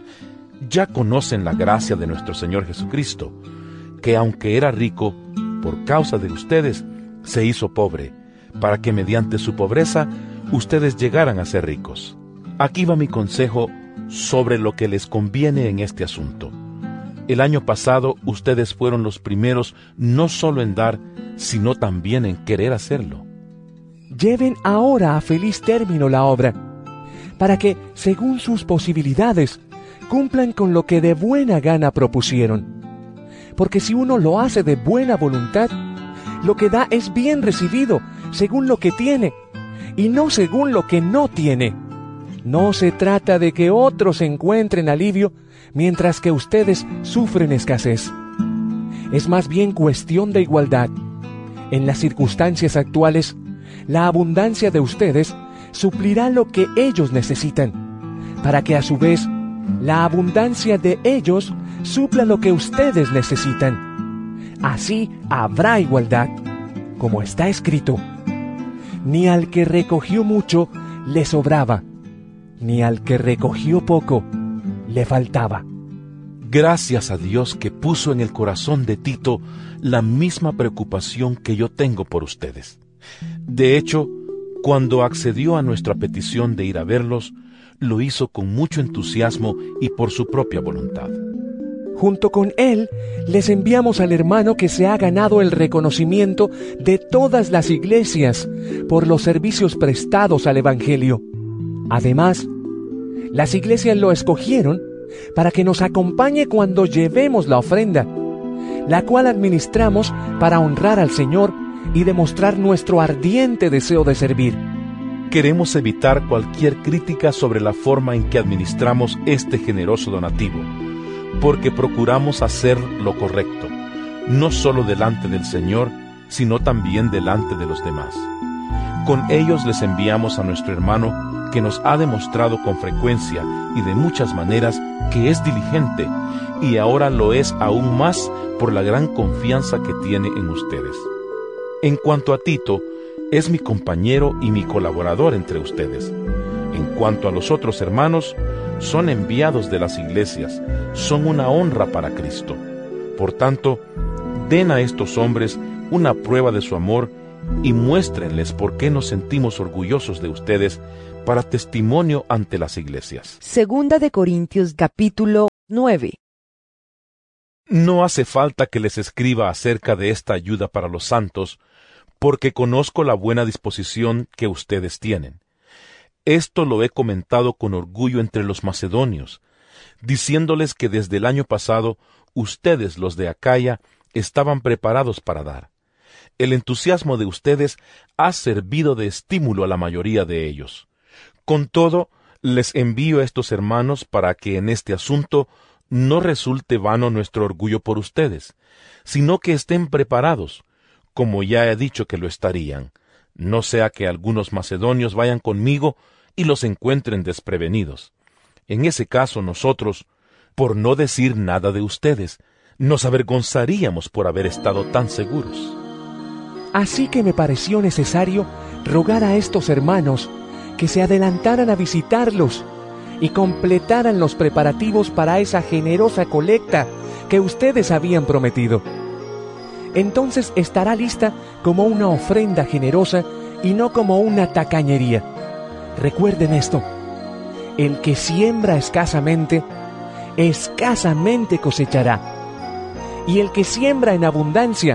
Ya conocen la gracia de nuestro Señor Jesucristo, que aunque era rico, por causa de ustedes, se hizo pobre, para que mediante su pobreza ustedes llegaran a ser ricos. Aquí va mi consejo sobre lo que les conviene en este asunto. El año pasado ustedes fueron los primeros no solo en dar, sino también en querer hacerlo. Lleven ahora a feliz término la obra, para que, según sus posibilidades, cumplan con lo que de buena gana propusieron. Porque si uno lo hace de buena voluntad, lo que da es bien recibido, según lo que tiene, y no según lo que no tiene. No se trata de que otros encuentren alivio, mientras que ustedes sufren escasez. Es más bien cuestión de igualdad. En las circunstancias actuales, la abundancia de ustedes suplirá lo que ellos necesitan, para que a su vez la abundancia de ellos supla lo que ustedes necesitan. Así habrá igualdad, como está escrito: ni al que recogió mucho le sobraba, ni al que recogió poco le faltaba. Gracias a Dios que puso en el corazón de Tito la misma preocupación que yo tengo por ustedes. De hecho, cuando accedió a nuestra petición de ir a verlos, lo hizo con mucho entusiasmo y por su propia voluntad. Junto con él, les enviamos al hermano que se ha ganado el reconocimiento de todas las iglesias por los servicios prestados al Evangelio. Además, las iglesias lo escogieron para que nos acompañe cuando llevemos la ofrenda, la cual administramos para honrar al Señor y demostrar nuestro ardiente deseo de servir. Queremos evitar cualquier crítica sobre la forma en que administramos este generoso donativo, porque procuramos hacer lo correcto, no solo delante del Señor, sino también delante de los demás. Con ellos les enviamos a nuestro hermano, que nos ha demostrado con frecuencia y de muchas maneras que es diligente, y ahora lo es aún más por la gran confianza que tiene en ustedes. En cuanto a Tito, es mi compañero y mi colaborador entre ustedes. En cuanto a los otros hermanos, son enviados de las iglesias, son una honra para Cristo. Por tanto, den a estos hombres una prueba de su amor y muéstrenles por qué nos sentimos orgullosos de ustedes para testimonio ante las iglesias. Segunda de Corintios capítulo 9. No hace falta que les escriba acerca de esta ayuda para los santos, porque conozco la buena disposición que ustedes tienen. Esto lo he comentado con orgullo entre los macedonios, diciéndoles que desde el año pasado ustedes, los de Acaya, estaban preparados para dar. El entusiasmo de ustedes ha servido de estímulo a la mayoría de ellos. Con todo, les envío a estos hermanos para que en este asunto no resulte vano nuestro orgullo por ustedes, sino que estén preparados, como ya he dicho que lo estarían, no sea que algunos macedonios vayan conmigo y los encuentren desprevenidos. En ese caso nosotros, por no decir nada de ustedes, nos avergonzaríamos por haber estado tan seguros. Así que me pareció necesario rogar a estos hermanos que se adelantaran a visitarlos y completaran los preparativos para esa generosa colecta que ustedes habían prometido. Entonces estará lista como una ofrenda generosa y no como una tacañería. Recuerden esto: el que siembra escasamente, escasamente cosechará. Y el que siembra en abundancia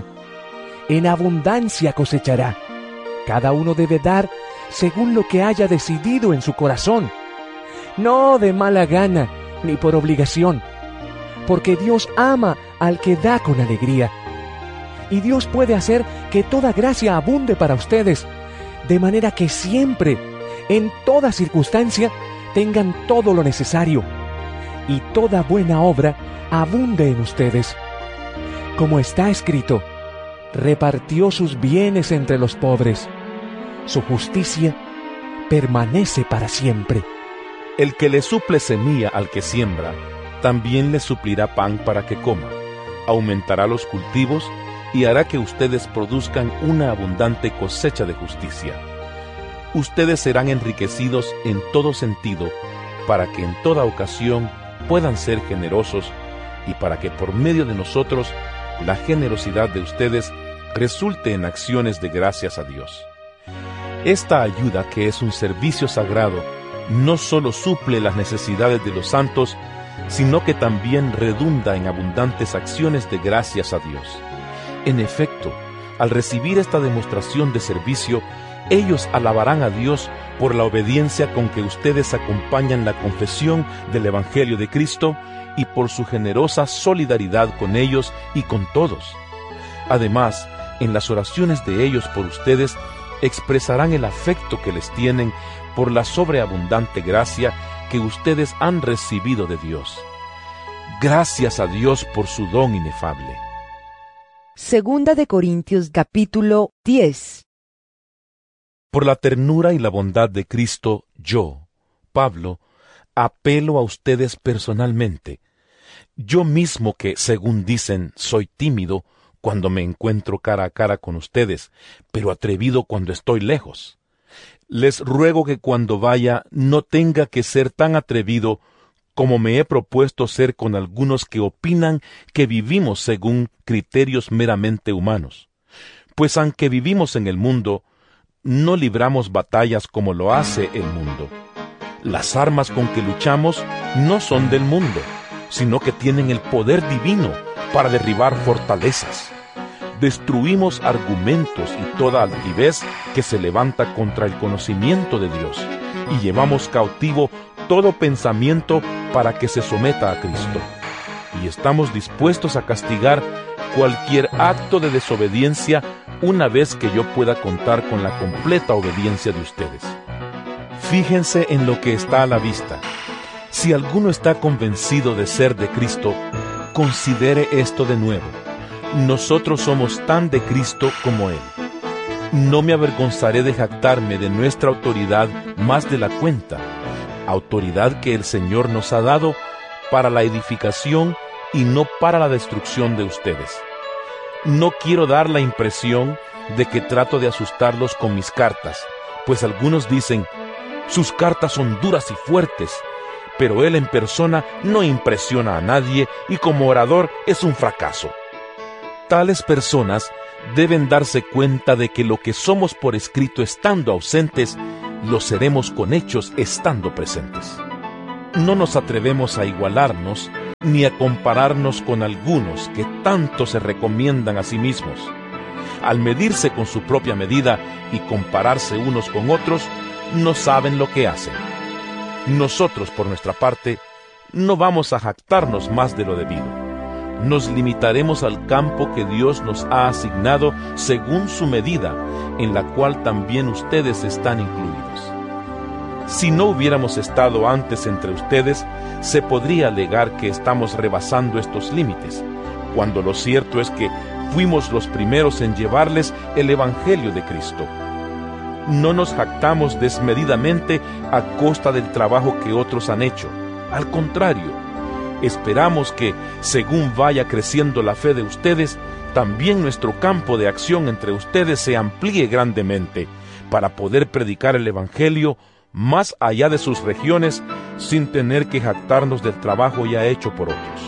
cosechará. Cada uno debe dar según lo que haya decidido en su corazón, no de mala gana ni por obligación, porque Dios ama al que da con alegría. Y Dios puede hacer que toda gracia abunde para ustedes, de manera que siempre, en toda circunstancia, tengan todo lo necesario, y toda buena obra abunde en ustedes. Como está escrito, repartió sus bienes entre los pobres. Su justicia permanece para siempre. El que le suple semilla al que siembra, también le suplirá pan para que coma, aumentará los cultivos y hará que ustedes produzcan una abundante cosecha de justicia. Ustedes serán enriquecidos en todo sentido, para que en toda ocasión puedan ser generosos y para que por medio de nosotros la generosidad de ustedes resulte en acciones de gracias a Dios. Esta ayuda, que es un servicio sagrado, no solo suple las necesidades de los santos, sino que también redunda en abundantes acciones de gracias a Dios. En efecto, al recibir esta demostración de servicio, ellos alabarán a Dios por la obediencia con que ustedes acompañan la confesión del Evangelio de Cristo y por su generosa solidaridad con ellos y con todos. Además, en las oraciones de ellos por ustedes, expresarán el afecto que les tienen por la sobreabundante gracia que ustedes han recibido de Dios. Gracias a Dios por su don inefable. Segunda de Corintios capítulo 10. Por la ternura y la bondad de Cristo, yo, Pablo, apelo a ustedes personalmente. Yo mismo que, según dicen, soy tímido cuando me encuentro cara a cara con ustedes, pero atrevido cuando estoy lejos. Les ruego que cuando vaya no tenga que ser tan atrevido como me he propuesto ser con algunos que opinan que vivimos según criterios meramente humanos. Pues aunque vivimos en el mundo, no libramos batallas como lo hace el mundo. Las armas con que luchamos no son del mundo, sino que tienen el poder divino para derribar fortalezas. Destruimos argumentos y toda altivez que se levanta contra el conocimiento de Dios, y llevamos cautivo todo pensamiento para que se someta a Cristo. Y estamos dispuestos a castigar cualquier acto de desobediencia una vez que yo pueda contar con la completa obediencia de ustedes. Fíjense en lo que está a la vista. Si alguno está convencido de ser de Cristo, considere esto de nuevo. Nosotros somos tan de Cristo como Él. No me avergonzaré de jactarme de nuestra autoridad más de la cuenta, autoridad que el Señor nos ha dado para la edificación y no para la destrucción de ustedes. No quiero dar la impresión de que trato de asustarlos con mis cartas, pues algunos dicen, sus cartas son duras y fuertes, pero él en persona no impresiona a nadie y como orador es un fracaso. Tales personas deben darse cuenta de que lo que somos por escrito estando ausentes, lo seremos con hechos estando presentes. No nos atrevemos a igualarnos ni a compararnos con algunos que tanto se recomiendan a sí mismos. Al medirse con su propia medida y compararse unos con otros, no saben lo que hacen. Nosotros, por nuestra parte, no vamos a jactarnos más de lo debido. Nos limitaremos al campo que Dios nos ha asignado según su medida, en la cual también ustedes están incluidos. Si no hubiéramos estado antes entre ustedes, se podría alegar que estamos rebasando estos límites, cuando lo cierto es que fuimos los primeros en llevarles el Evangelio de Cristo. No nos jactamos desmedidamente a costa del trabajo que otros han hecho. Al contrario, esperamos que, según vaya creciendo la fe de ustedes, también nuestro campo de acción entre ustedes se amplíe grandemente, para poder predicar el Evangelio más allá de sus regiones, sin tener que jactarnos del trabajo ya hecho por otros.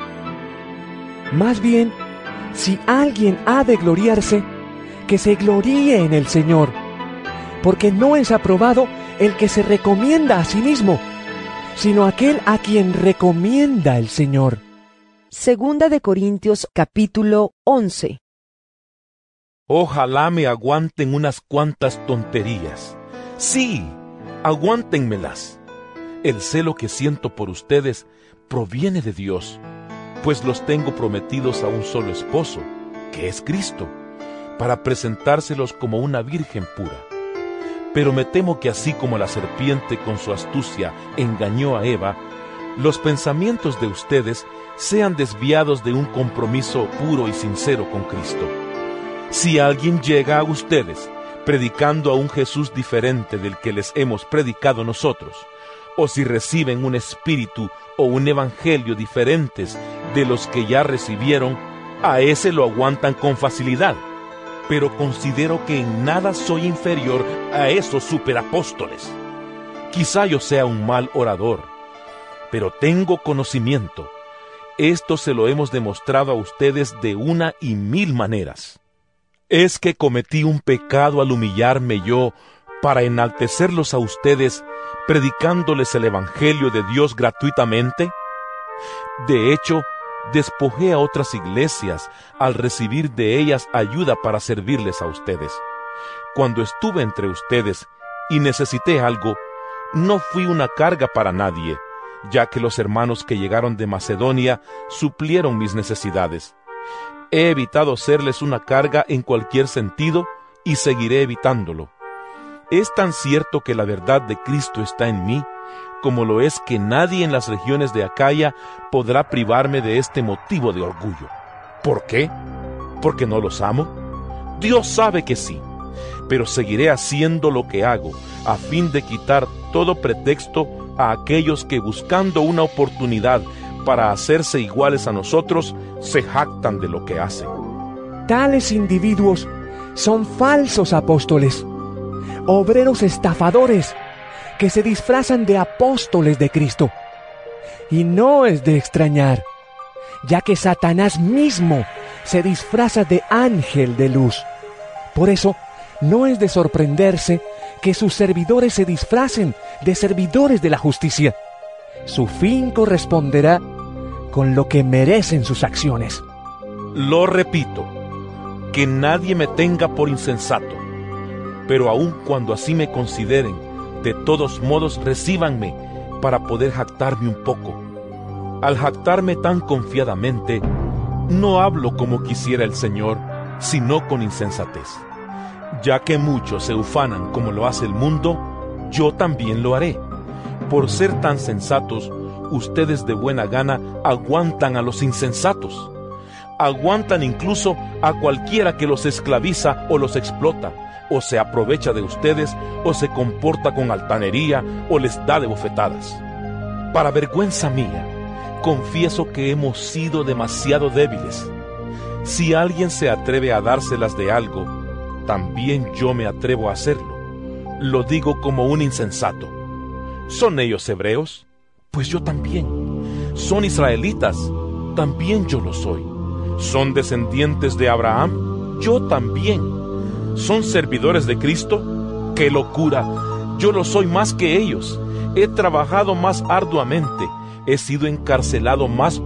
Más bien, si alguien ha de gloriarse, que se gloríe en el Señor, porque no es aprobado el que se recomienda a sí mismo, sino aquel a quien recomienda el Señor. Segunda de Corintios capítulo 11. Ojalá me aguanten unas cuantas tonterías. Sí, aguántenmelas. El celo que siento por ustedes proviene de Dios, pues los tengo prometidos a un solo esposo, que es Cristo, para presentárselos como una virgen pura. Pero me temo que así como la serpiente con su astucia engañó a Eva, los pensamientos de ustedes sean desviados de un compromiso puro y sincero con Cristo. Si alguien llega a ustedes predicando a un Jesús diferente del que les hemos predicado nosotros, o si reciben un espíritu o un evangelio diferentes de los que ya recibieron, a ese lo aguantan con facilidad. Pero considero que en nada soy inferior a esos superapóstoles. Quizá yo sea un mal orador, pero tengo conocimiento. Esto se lo hemos demostrado a ustedes de una y mil maneras. ¿Es que cometí un pecado al humillarme yo para enaltecerlos a ustedes, predicándoles el Evangelio de Dios gratuitamente? De hecho, despojé a otras iglesias al recibir de ellas ayuda para servirles a ustedes. Cuando estuve entre ustedes y necesité algo, no fui una carga para nadie, ya que los hermanos que llegaron de Macedonia suplieron mis necesidades. He evitado serles una carga en cualquier sentido y seguiré evitándolo. Es tan cierto que la verdad de Cristo está en mí, como lo es que nadie en las regiones de Acaya podrá privarme de este motivo de orgullo. ¿Por qué? ¿Porque no los amo? Dios sabe que sí, pero seguiré haciendo lo que hago, a fin de quitar todo pretexto a aquellos que, buscando una oportunidad para hacerse iguales a nosotros, se jactan de lo que hacen. Tales individuos son falsos apóstoles, obreros estafadores, que se disfrazan de apóstoles de Cristo. Y no es de extrañar, ya que Satanás mismo se disfraza de ángel de luz. Por eso, no es de sorprenderse que sus servidores se disfracen de servidores de la justicia. Su fin corresponderá con lo que merecen sus acciones. Lo repito, que nadie me tenga por insensato, pero aun cuando así me consideren, de todos modos recíbanme para poder jactarme un poco. Al jactarme tan confiadamente, no hablo como quisiera el Señor, sino con insensatez. Ya que muchos se ufanan como lo hace el mundo, yo también lo haré. Por ser tan sensatos, ustedes de buena gana aguantan a los insensatos. Aguantan incluso a cualquiera que los esclaviza o los explota, o se aprovecha de ustedes, o se comporta con altanería, o les da de bofetadas. Para vergüenza mía, confieso que hemos sido demasiado débiles. Si alguien se atreve a dárselas de algo, también yo me atrevo a hacerlo. Lo digo como un insensato. ¿Son ellos hebreos? Pues yo también. ¿Son israelitas? También yo lo soy. ¿Son descendientes de Abraham? Yo también. ¿Son servidores de Cristo? ¡Qué locura! Yo lo soy más que ellos. He trabajado más arduamente. He sido encarcelado más